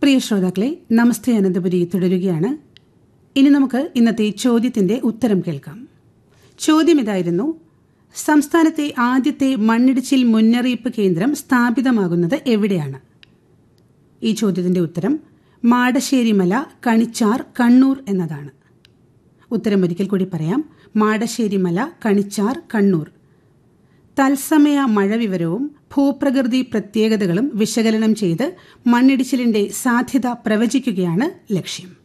പ്രിയ ശ്രോതാക്കളെ, നമസ്തേ അനന്തപുരി തുടരുകയാണ്. ഇനി നമുക്ക് ഇന്നത്തെ ചോദ്യത്തിന്റെ ഉത്തരം കേൾക്കാം. ചോദ്യം ഇതായിരുന്നു: സംസ്ഥാനത്തെ ആദ്യത്തെ മണ്ണിടിച്ചിൽ മുന്നറിയിപ്പ് കേന്ദ്രം സ്ഥാപിതമാകുന്നത് എവിടെയാണ്? ഈ ചോദ്യത്തിന്റെ ഉത്തരം മാടശ്ശേരിമല, കണിച്ചാർ, കണ്ണൂർ എന്നതാണ്. ഉത്തരം ഒരിക്കൽ കൂടി പറയാം: മാടശ്ശേരിമല, കണിച്ചാർ, കണ്ണൂർ. തത്സമയ മഴ വിവരവും ഭൂപ്രകൃതി പ്രത്യേകതകളും വിശകലനം ചെയ്ത് മണ്ണിടിച്ചിലിന്റെ സാധ്യത പ്രവചിക്കുകയാണ് ലക്ഷ്യം.